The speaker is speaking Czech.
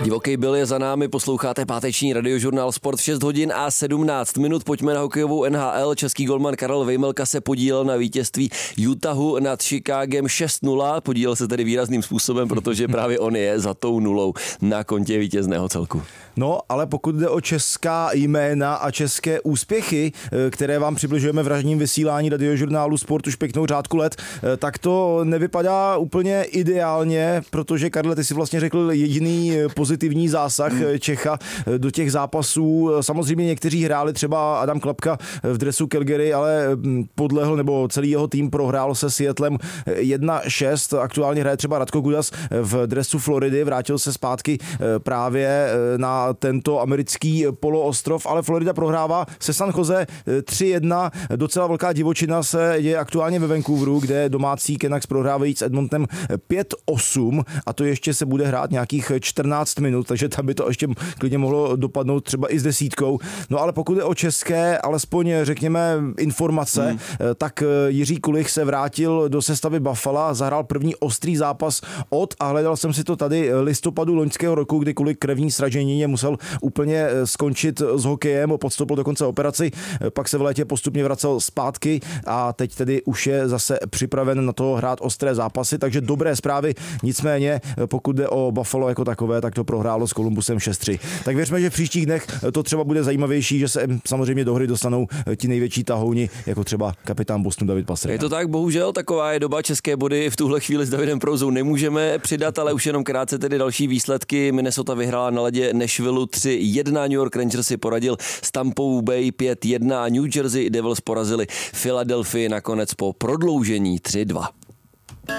Divoký Bill je za námi, posloucháte páteční radiožurnál Sport v 6 hodin a 17 minut. Pojďme na hokejovou NHL. Český golman Karel Vejmelka se podílel na vítězství Utahu nad Chicagem 6-0. Podílel se tedy výrazným způsobem, protože právě on je za tou nulou na kontě vítězného celku. No, ale pokud jde o česká jména a české úspěchy, které vám přibližujeme v ranním vysílání radiožurnálu Sport už pěknou řádku let, tak to nevypadá úplně ideálně, protože Karle, ty si vlastně řekl jediný pozitivní zásah Čecha do těch zápasů. Samozřejmě někteří hráli, třeba Adam Klapka v dresu Calgary, ale podlehl, nebo celý jeho tým prohrál se Seattlem 1-6. Aktuálně hraje třeba Radko Gudas v dresu Floridy, vrátil se zpátky právě na tento americký poloostrov, ale Florida prohrává se San Jose 3-1. Docela velká divočina se děje aktuálně ve Vancouveru, kde domácí Canucks prohrávají s Edmontonem 5-8 a to ještě se bude hrát nějakých 14 minut, takže tam by to ještě klidně mohlo dopadnout třeba i s desítkou. No ale pokud je o české, alespoň řekněme informace, tak Jiří Kulich se vrátil do sestavy Buffalo, zahrál první ostrý zápas a hledal jsem si to tady listopadu loňského roku, kdy kvůli krevní sraženině musel úplně skončit s hokejem, podstoupil dokonce operaci, pak se v létě postupně vracel zpátky a teď tedy už je zase připraven na to hrát ostré zápasy, takže dobré zprávy. Nicméně, pokud jde o Buffalo jako takové, tak to prohrálo s Columbusem 6-3. Tak věřme, že v příštích dnech to třeba bude zajímavější, že se samozřejmě do hry dostanou ti největší tahouni, jako třeba kapitán Bostonu David Pastrňák. Je to tak, bohužel, taková je doba. České body v tuhle chvíli s Davidem Prouzou nemůžeme přidat, ale už jenom krátce tedy další výsledky. Minnesota vyhrála na ledě Nashville 3-1, New York Rangers si poradil s Tampou Bay 5-1 a New Jersey Devils porazili Philadelphii nakonec po prodloužení 3-2.